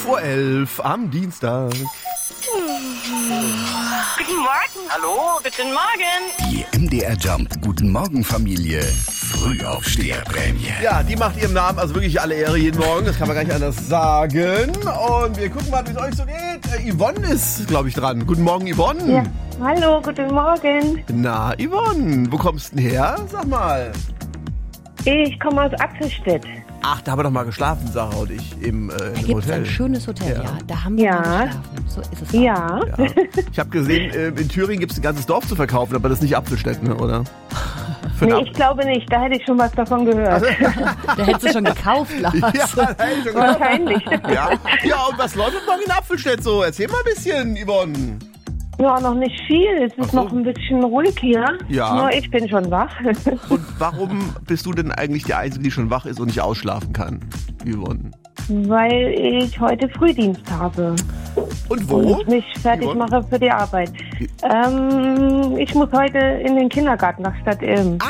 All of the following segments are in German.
5:11 Uhr am Dienstag. Guten Morgen. Hallo, guten Morgen. Die MDR Jump Guten Morgen Familie Frühaufsteherprämie. Ja, die macht ihrem Namen also wirklich alle Ehre jeden Morgen. Das kann man gar nicht anders sagen. Und wir gucken mal, wie es euch so geht. Yvonne ist, glaube ich, dran. Guten Morgen, Yvonne. Ja. Hallo, guten Morgen. Na, Yvonne, wo kommst du denn her? Sag mal. Ich komme aus Apfelstedt. Ach, da haben wir doch mal geschlafen, Sarah und ich, im Da gibt es Hotel. ein schönes Hotel, Ja. ja. Da haben wir Ja. mal geschlafen. So ist es auch. Ja. Ja. Ich habe gesehen, in Thüringen gibt es ein ganzes Dorf zu verkaufen, aber das ist nicht Apfelstedt, ne, oder? Für Nee, einen ich glaube nicht. Da hätte ich schon was davon gehört. Da hättest du schon gekauft, Lars. Ja, da hätte ich schon gedacht. Wahrscheinlich. Ja, und was läuft morgen in Apfelstedt so? Erzähl mal ein bisschen, Yvonne. Ja, noch nicht viel. Es ist Ach so. noch ein bisschen ruhig hier. Ja. Nur ich bin schon wach. Und warum bist du denn eigentlich die Einzige, die schon wach ist und nicht ausschlafen kann, Yvonne? Weil ich heute Frühdienst habe. Und wo? Und mich fertig Yvonne? mache für die Arbeit. Ich muss heute in den Kindergarten nach Stadt Ilm.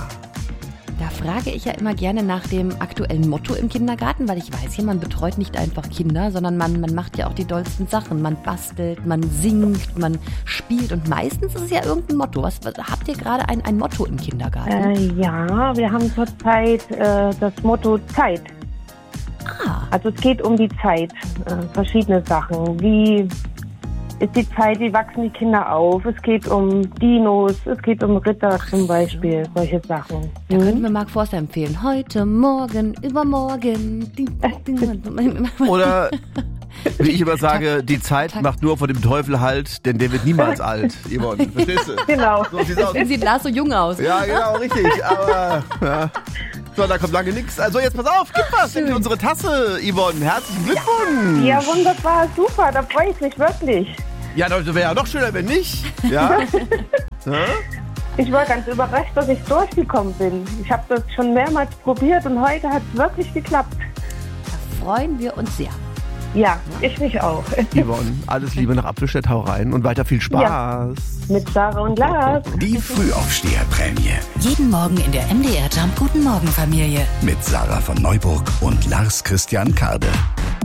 Da frage ich ja immer gerne nach dem aktuellen Motto im Kindergarten, weil ich weiß ja, man betreut nicht einfach Kinder, sondern man macht ja auch die dollsten Sachen. Man bastelt, man singt, man spielt und meistens ist es ja irgendein Motto. Was habt ihr gerade ein Motto im Kindergarten? Ja, wir haben zurzeit das Motto Zeit. Also es geht um die Zeit, verschiedene Sachen. Wie ist die Zeit, wie wachsen die Kinder auf? Es geht um Dinos, es geht um Ritter zum Beispiel, solche Sachen. Da könnten wir Mark Forster empfehlen. Heute, morgen, übermorgen. Ding, ding, ding. Oder, wie ich immer sage, die Zeit macht nur vor dem Teufel Halt, denn der wird niemals alt, Yvonne. Verstehst du? Genau. So sieht's aus. Deswegen sieht Lars so jung aus. Ja, genau, richtig. Aber, ja. So, da kommt lange nichts. Also jetzt pass auf, gib was. Nimm dir unsere Tasse, Yvonne. Herzlichen Glückwunsch. Ja, wunderbar, super, da freue ich mich wirklich. Ja, das wäre ja noch schöner, wenn nicht. Ja? Ja? Ich war ganz überrascht, dass ich durchgekommen bin. Ich habe das schon mehrmals probiert und heute hat es wirklich geklappt. Da freuen wir uns sehr. Ja, ich mich auch. Yvonne, alles Liebe nach Apfelstedt, hau rein und weiter viel Spaß. Ja. Mit Sarah und Lars. Die Frühaufsteherprämie Jeden Morgen in der MDR Jump Guten Morgen Familie. mit Sarah von Neuburg und Lars Christian Karde.